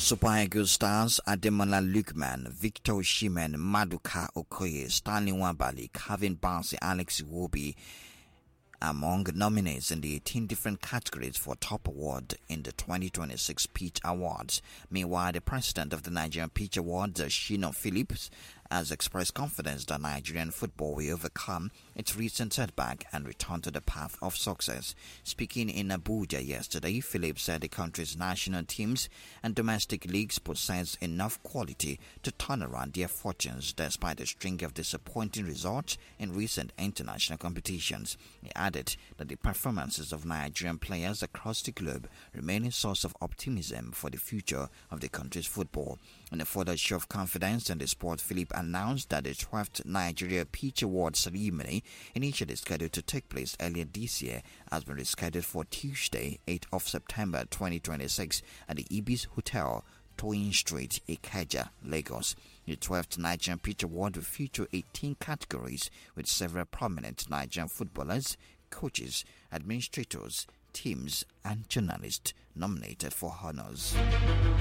Super Eagles stars Ademola Lookman, Victor Osimhen, Maduka Okoye, Stanley Nwabali, Calvin Bassey, Alex Iwobi among nominees in the 18 different categories for top award in the 2026 Pitch Awards. Meanwhile, the president of the Nigerian Pitch Awards, Shina Phillips, has expressed confidence that Nigerian football will overcome its recent setback and return to the path of success. Speaking in Abuja yesterday, Phillips said the country's national teams and domestic leagues possess enough quality to turn around their fortunes despite a string of disappointing results in recent international competitions. He added that the performances of Nigerian players across the globe remain a source of optimism for the future of the country's football. In a further show of confidence in the sport, Philip announced that the 12th Nigeria Pitch Award ceremony, initially scheduled to take place earlier this year, has been rescheduled for Tuesday, 8th of September 2026 at the Ibis Hotel, Toyin Street, Ikeja, Lagos. The 12th Nigerian Pitch Award will feature 18 categories with several prominent Nigerian footballers, coaches, administrators, teams, and journalists nominated for honors.